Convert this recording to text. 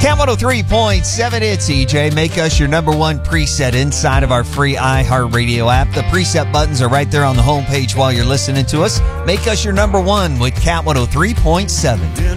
Cat 103.7, it's EJ. Make us your number one preset inside of our free iHeartRadio app. The preset buttons are right there on the homepage while you're listening to us. Make us your number one with Cat 103.7.